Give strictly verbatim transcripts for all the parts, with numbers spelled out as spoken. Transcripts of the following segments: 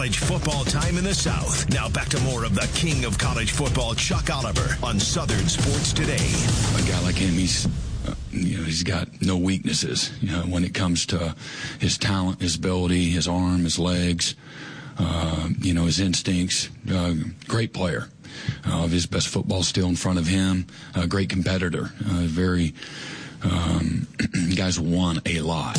College football time in the South. Now back to more of the king of college football, Chuck Oliver, on Southern Sports Today. A guy like him, he's, uh, you know, he's got no weaknesses. You know, when it comes to his talent, his ability, his arm, his legs, uh, you know, his instincts. Uh, great player. Uh, his best football still in front of him. A great competitor. Uh, very, um, guys won a lot.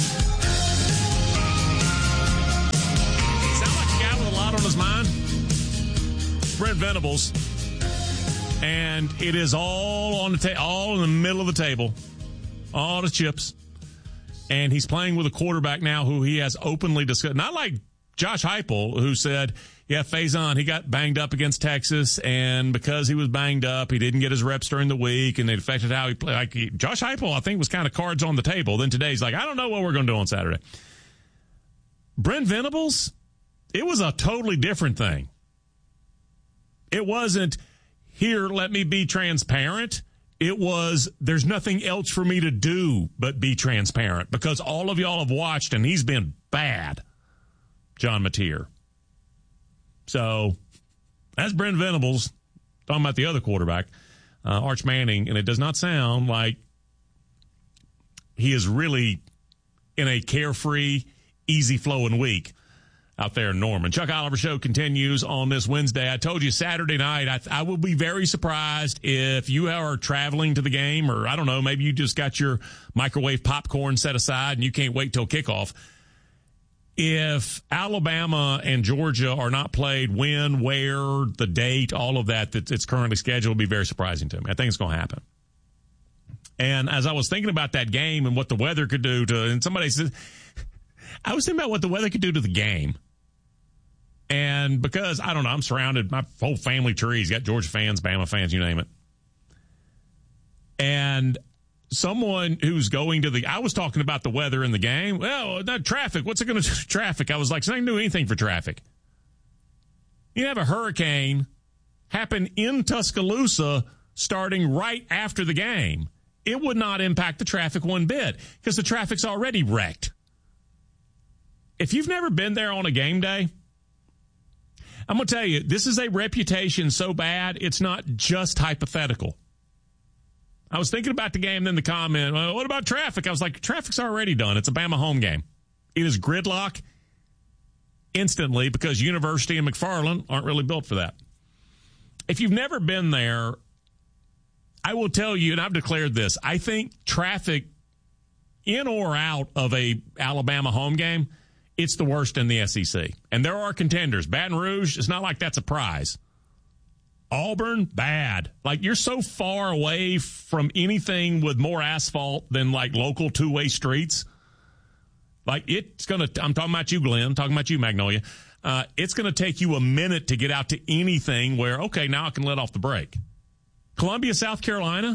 On his mind, Brent Venables, and it is all on the ta- all in the middle of the table, all the chips, and he's playing with a quarterback now who he has openly discussed. Not like Josh Heupel, who said, "Yeah, Faison, he got banged up against Texas, and because he was banged up, he didn't get his reps during the week, and it affected how he played." Like he, Josh Heupel, I think, was kind of cards on the table. Then today, he's like, "I don't know what we're going to do on Saturday." Brent Venables. It was a totally different thing. It wasn't, here, let me be transparent. It was, there's nothing else for me to do but be transparent because all of y'all have watched and he's been bad, John Mateer. So that's Brent Venables talking about the other quarterback, uh, Arch Manning, and it does not sound like he is really in a carefree, easy-flowing week out there in Norman. Chuck Oliver Show continues on this Wednesday. I told you Saturday night, I, I will be very surprised if you are traveling to the game, or I don't know, maybe you just got your microwave popcorn set aside and you can't wait till kickoff. If Alabama and Georgia are not played, when, where, the date, all of that that it's currently scheduled will be very surprising to me. I think it's going to happen. And as I was thinking about that game and what the weather could do to, and somebody said, I was thinking about what the weather could do to the game. And because, I don't know, I'm surrounded, my whole family tree's got Georgia fans, Bama fans, you name it. And someone who's going to the, I was talking about the weather in the game. Well, that traffic, what's it going to do to traffic? I was like, it's not going to do anything for traffic. You have a hurricane happen in Tuscaloosa starting right after the game. It would not impact the traffic one bit because the traffic's already wrecked. If you've never been there on a game day, I'm going to tell you, this is a reputation so bad, it's not just hypothetical. I was thinking about the game, then the comment, well, what about traffic? I was like, traffic's already done. It's a Bama home game. It is gridlock instantly because University and McFarland aren't really built for that. If you've never been there, I will tell you, and I've declared this, I think traffic in or out of a Alabama home game, it's the worst in the S E C. And there are contenders. Baton Rouge, it's not like that's a prize. Auburn, bad. Like, you're so far away from anything with more asphalt than, like, local two-way streets. Like, it's going to, I'm talking about you, Glenn, I'm talking about you, Magnolia. Uh, it's going to take you a minute to get out to anything where, okay, now I can let off the brake. Columbia, South Carolina,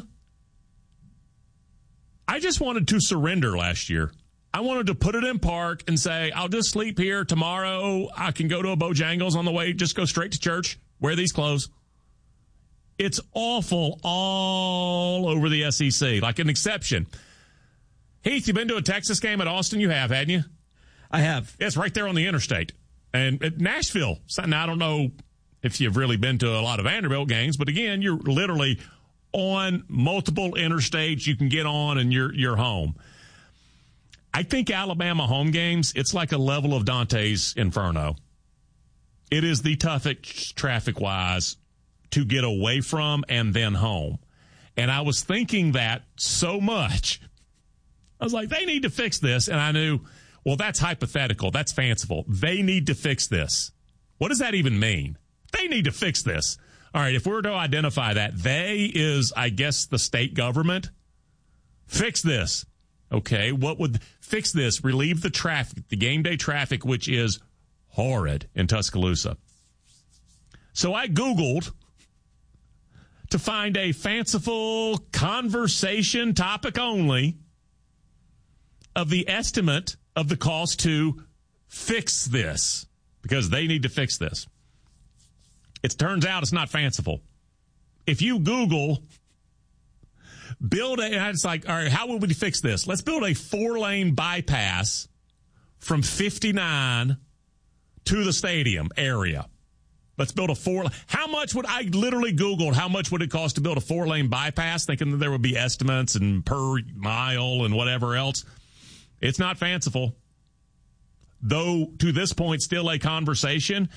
I just wanted to surrender last year. I wanted to put it in park and say, I'll just sleep here. Tomorrow I can go to a Bojangles on the way, just go straight to church, wear these clothes. It's awful all over the S E C, like an exception. Heath, you been to a Texas game at Austin? You have, hadn't you? I have. It's right there on the interstate. And at Nashville, now I don't know if you've really been to a lot of Vanderbilt games, but again, you're literally on multiple interstates you can get on and you're you're home. I think Alabama home games, it's like a level of Dante's Inferno. It is the toughest traffic-wise to get away from and then home. And I was thinking that so much. I was like, they need to fix this. And I knew, well, that's hypothetical. That's fanciful. They need to fix this. What does that even mean? They need to fix this. All right, if we were to identify that, they is, I guess, the state government. Fix this. Okay, what would fix this? Relieve the traffic, the game day traffic, which is horrid in Tuscaloosa. So I Googled to find a fanciful conversation topic only of the estimate of the cost to fix this, because they need to fix this. It turns out it's not fanciful. If you Google build a, it's like, all right, how would we fix this? Let's build a four-lane bypass from fifty-nine to the stadium area. Let's build a four. How much would I literally Googled how much would it cost to build a four lane bypass, thinking that there would be estimates and per mile and whatever else. It's not fanciful, though. To this point, still a conversation.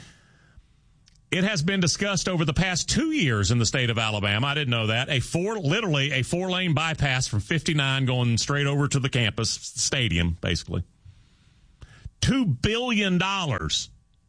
It has been discussed over the past two years in the state of Alabama. I didn't know that. A four, literally a four lane bypass from fifty-nine going straight over to the campus stadium, basically. Two billion dollars.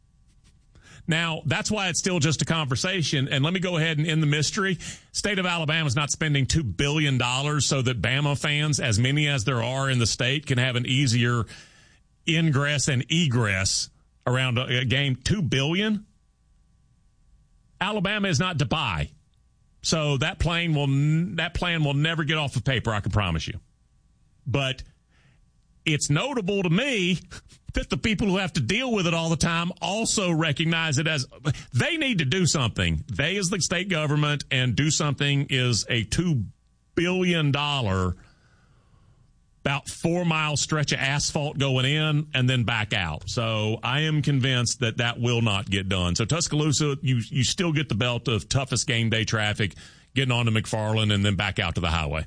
Now, that's why it's still just a conversation. And let me go ahead and end the mystery. State of Alabama is not spending two billion dollars so that Bama fans, as many as there are in the state, can have an easier ingress and egress around a game. two billion dollars? Alabama is not Dubai. So that plane will, that plan will never get off of paper, I can promise you. But it's notable to me that the people who have to deal with it all the time also recognize it as they need to do something. They, as the state government, and do something is a two billion dollars, about four mile stretch of asphalt going in and then back out. So I am convinced that that will not get done. So Tuscaloosa, you, you still get the belt of toughest game day traffic getting on to McFarland and then back out to the highway.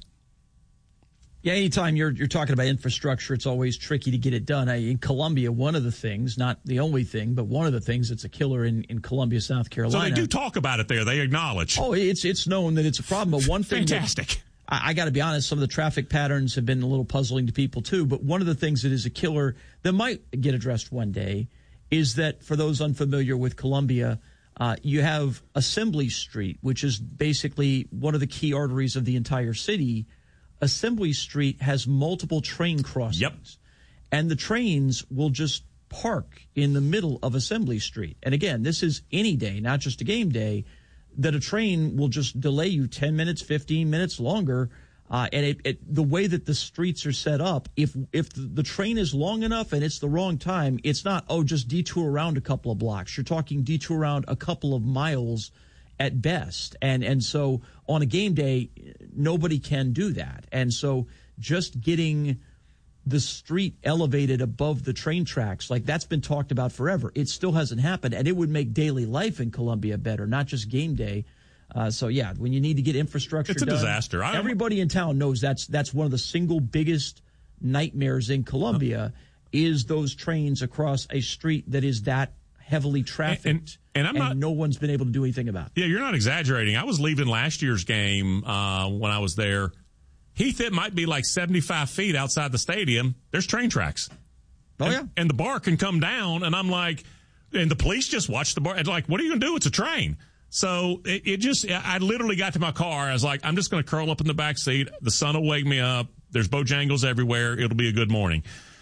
Yeah, anytime you're you're talking about infrastructure, it's always tricky to get it done. I, in Columbia, one of the things, not the only thing, but one of the things that's a killer in, in Columbia, South Carolina. So they do talk about it there. They acknowledge. Oh, it's it's known that it's a problem. But one thing Fantastic. That, I, I got to be honest, some of the traffic patterns have been a little puzzling to people, too. But one of the things that is a killer that might get addressed one day is that, for those unfamiliar with Columbia, uh, you have Assembly Street, which is basically one of the key arteries of the entire city. Assembly Street has multiple train crossings. Yep. And the trains will just park in the middle of Assembly Street. And again, this is any day, not just a game day, that a train will just delay you ten minutes, fifteen minutes longer. Uh, and it, it, the way that the streets are set up, if if the train is long enough and it's the wrong time, it's not, oh, just detour around a couple of blocks. You're talking detour around a couple of miles at best. And and so on a game day, nobody can do that. And so just getting the street elevated above the train tracks, like that's been talked about forever. It still hasn't happened, and it would make daily life in Columbia better, not just game day. Uh, so, yeah, when you need to get infrastructure it's a done, disaster. I everybody in town knows that's that's one of the single biggest nightmares in Columbia huh. is those trains across a street that is that heavily trafficked. And, and, and I'm and not. No one's been able to do anything about it. Yeah, you're not exaggerating. I was leaving last year's game uh, when I was there. Heath, it might be like seventy-five feet outside the stadium. There's train tracks. Oh, and, yeah. And the bar can come down, and I'm like, and the police just watch the bar. And like, what are you going to do? It's a train. So it, it just, I literally got to my car. I was like, I'm just going to curl up in the back seat. The sun will wake me up. There's Bojangles everywhere. It'll be a good morning.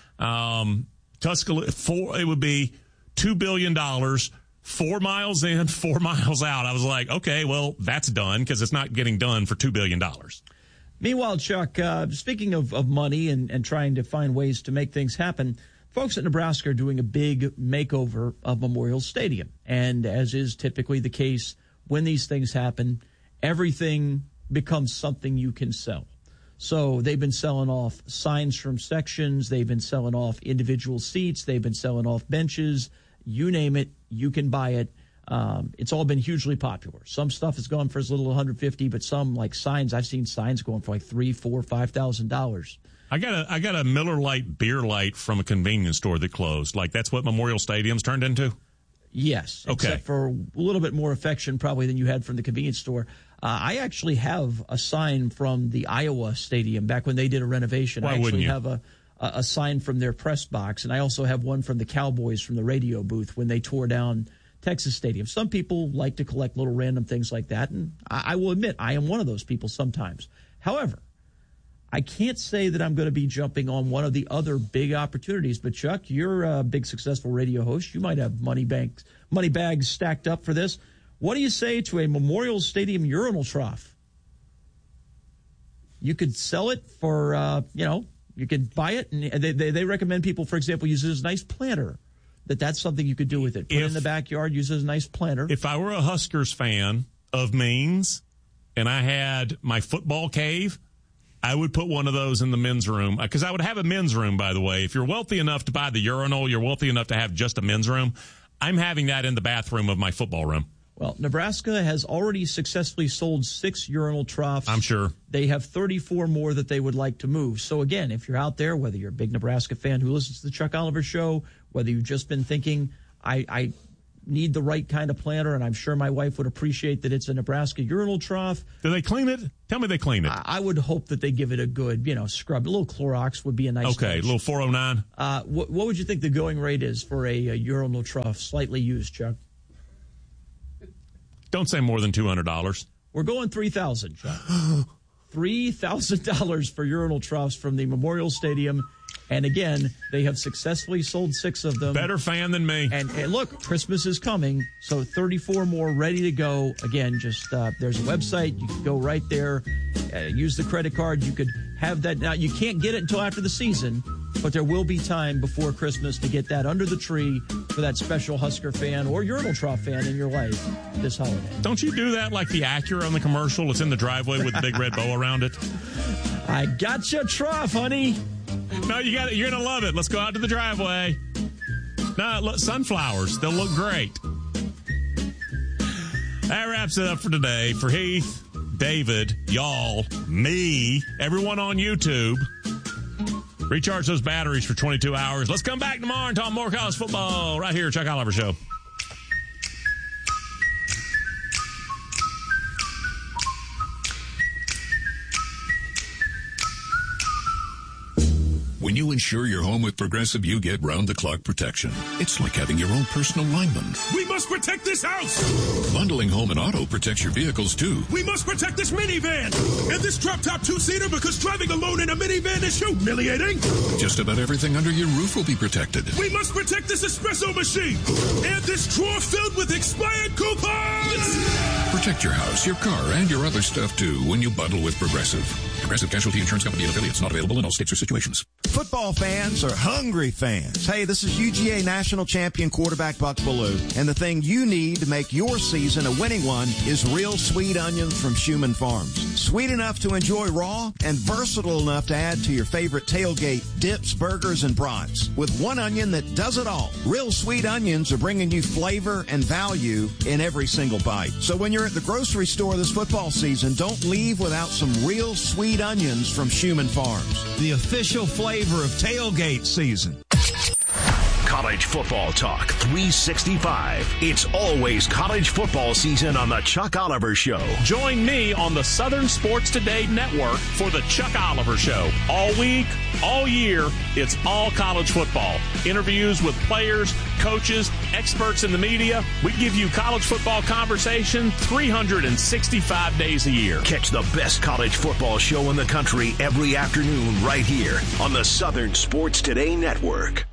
Um, Tuscaloosa, four, it would be two billion dollars, four miles in, four miles out. I was like, okay, well, that's done because it's not getting done for two billion dollars. Meanwhile, Chuck, uh, speaking of, of money and, and trying to find ways to make things happen, folks at Nebraska are doing a big makeover of Memorial Stadium. And as is typically the case when these things happen, everything becomes something you can sell. So they've been selling off signs from sections. They've been selling off individual seats. They've been selling off benches. You name it, you can buy it. Um, it's all been hugely popular. Some stuff has gone for as little as one hundred fifty dollars, but some, like signs, I've seen signs going for like three, four, five thousand dollars. I got a I got a Miller Lite beer light from a convenience store that closed. Like that's what Memorial Stadium's turned into? Yes. Okay. Except for a little bit more affection probably than you had from the convenience store. Uh, I actually have a sign from the Iowa Stadium back when they did a renovation. Why I actually wouldn't you? have a, a, a sign from their press box, and I also have one from the Cowboys from the radio booth when they tore down Texas Stadium. Some people like to collect little random things like that, and I, I will admit I am one of those people sometimes. However, I can't say that I'm going to be jumping on one of the other big opportunities. But, Chuck, you're a big successful radio host. You might have money banks, money bags stacked up for this. What do you say to a Memorial Stadium urinal trough? You could sell it for, uh, you know, you could buy it. And they, they, they recommend people, for example, use it as a nice planter. That that's something you could do with it. Put if, it in the backyard, use it as a nice planter. If I were a Huskers fan of means and I had my football cave, I would put one of those in the men's room because I would have a men's room, by the way. If you're wealthy enough to buy the urinal, you're wealthy enough to have just a men's room. I'm having that in the bathroom of my football room. Well, Nebraska has already successfully sold six urinal troughs. I'm sure. They have thirty-four more that they would like to move. So, again, if you're out there, whether you're a big Nebraska fan who listens to the Chuck Oliver Show, whether you've just been thinking, I, I need the right kind of planter, and I'm sure my wife would appreciate that it's a Nebraska urinal trough. Do they clean it? Tell me they clean it. I, I would hope that they give it a good, you know, scrub. A little Clorox would be a nice Okay, a little four oh nine. Uh, what, what would you think the going rate is for a, a urinal trough, slightly used, Chuck? Don't say more than two hundred dollars. We're going three thousand dollars, Chuck. three thousand dollars for urinal troughs from the Memorial Stadium. And again, they have successfully sold six of them. Better fan than me. And, and look, Christmas is coming, so thirty-four more ready to go. Again, just uh, there's a website. You can go right there, uh, use the credit card. You could have that. Now, you can't get it until after the season, but there will be time before Christmas to get that under the tree for that special Husker fan or urinal trough fan in your life this holiday. Don't you do that like the Acura on the commercial? It's in the driveway with the big red bow around it. I got you, trough, honey. No, you got it. You're gonna love it. Let's go out to the driveway. No, look, sunflowers. They'll look great. That wraps it up for today. For Heath, David, y'all, me, everyone on YouTube. Recharge those batteries for twenty-two hours. Let's come back tomorrow and talk more college football right here, Chuck Oliver Show. When you insure your home with Progressive, you get round-the-clock protection. It's like having your own personal lineman. We must protect this house! Bundling home and auto protects your vehicles, too. We must protect this minivan! And this drop-top two-seater, because driving alone in a minivan is humiliating! Just about everything under your roof will be protected. We must protect this espresso machine! And this drawer filled with expired coupons! Protect your house, your car, and your other stuff, too, when you bundle with Progressive. Progressive Casualty Insurance Company and affiliates. Not available in all states or situations. Football fans are hungry fans. Hey, this is U G A national champion quarterback Buck Bellew, and the thing you need to make your season a winning one is real sweet onions from Schumann Farms. Sweet enough to enjoy raw and versatile enough to add to your favorite tailgate dips, burgers, and brats. With one onion that does it all. Real sweet onions are bringing you flavor and value in every single bite. So when you're at the grocery store this football season, don't leave without some real sweet onions from Schumann Farms. The official flavor of tailgate season. College football talk three sixty-five. It's always college football season on the Chuck Oliver Show. Join me on the Southern Sports Today Network for the Chuck Oliver Show. All week, all year, it's all college football. Interviews with players, coaches, experts in the media. We give you college football conversation three hundred sixty-five days a year. Catch the best college football show in the country every afternoon right here on the Southern Sports Today Network.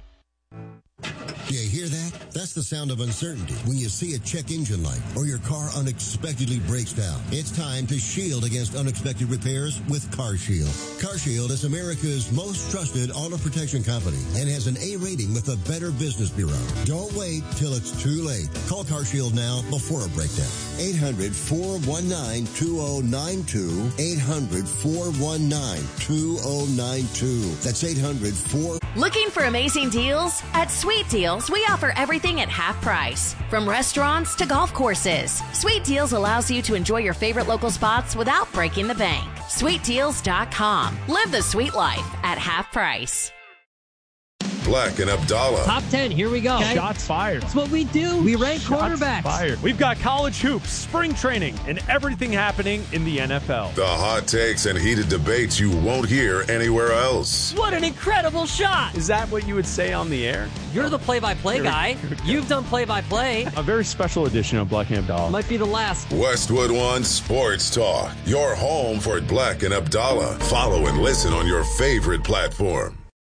You hear that? That's the sound of uncertainty when you see a check engine light or your car unexpectedly breaks down. It's time to shield against unexpected repairs with CarShield. CarShield is America's most trusted auto protection company and has an A rating with the Better Business Bureau. Don't wait till it's too late. Call CarShield now before a breakdown. eight hundred, four one nine, two oh nine two. eight hundred, four one nine, two oh nine two. That's eight hundred, four... Looking for amazing deals? At Sweet Deals, we offer everything at half price. From restaurants to golf courses, Sweet Deals allows you to enjoy your favorite local spots without breaking the bank. sweet deals dot com. Live the sweet life at half price. Black and Abdallah. Top ten, here we go. Okay. Shots fired. That's what we do. We rank Shots quarterbacks. Fired. We've got college hoops, spring training, and everything happening in the N F L. The hot takes and heated debates you won't hear anywhere else. What an incredible shot. Is that what you would say on the air? You're the play-by-play here, guy. Here You've done play-by-play. A very special edition of Black and Abdallah. Might be the last. Westwood One Sports Talk. Your home for Black and Abdallah. Follow and listen on your favorite platform.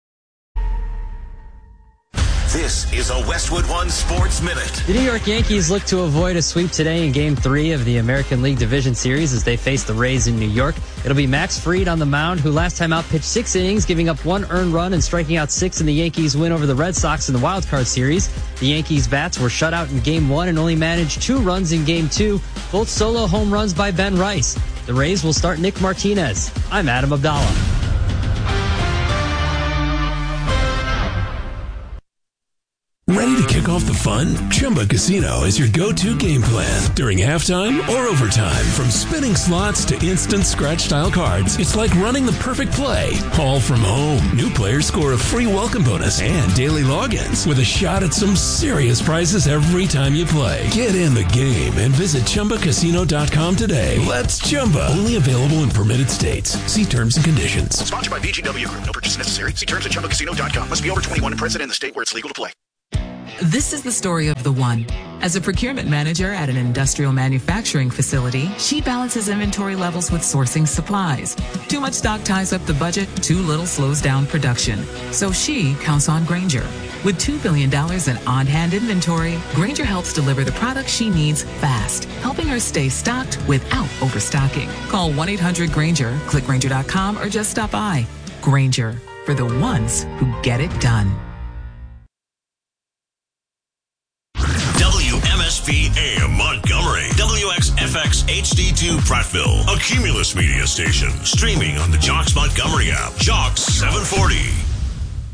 This is a Westwood One Sports Minute. The New York Yankees look to avoid a sweep today in Game three of the American League Division Series as they face the Rays in New York. It'll be Max Fried on the mound, who last time out pitched six innings, giving up one earned run and striking out six in the Yankees' win over the Red Sox in the Wild Card Series. The Yankees' bats were shut out in Game one and only managed two runs in Game two, both solo home runs by Ben Rice. The Rays will start Nick Martinez. I'm Adam Abdallah. Ready to kick off the fun? Chumba Casino is your go-to game plan during halftime or overtime. From spinning slots to instant scratch-style cards, it's like running the perfect play, all from home. New players score a free welcome bonus and daily logins with a shot at some serious prizes every time you play. Get in the game and visit Chumba Casino dot com today. Let's Chumba. Only available in permitted states. See terms and conditions. Sponsored by V G W Group. No purchase necessary. See terms at Chumba Casino dot com. Must be over twenty-one and present in the state where it's legal to play. This is the story of the one. As a procurement manager at an industrial manufacturing facility, she balances inventory levels with sourcing supplies. Too much stock ties up the budget, too little slows down production. So she counts on Grainger. With two billion dollars in on-hand inventory, Grainger helps deliver the products she needs fast, helping her stay stocked without overstocking. Call one eight hundred Grainger, click Grainger dot com, or just stop by. Grainger, for the ones who get it done. W M S P A M Montgomery, W X F X H D two Prattville, a Cumulus media station, streaming on the Jocks Montgomery app, Jocks seven forty.